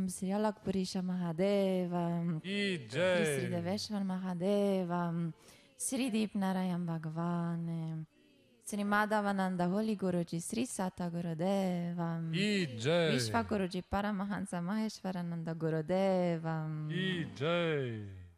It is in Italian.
Sri Alakpurisha Mahadeva, Ki Sri Jai. Deveshwar Mahadeva, Sri Deep Narayan Bhagavan, Sri Madhavananda Holy Guruji, Sri Sata Gurudeva, Ki Jai. Vishwa Guruji Paramahansa Maheshwarananda Gurudeva, Ki Jai.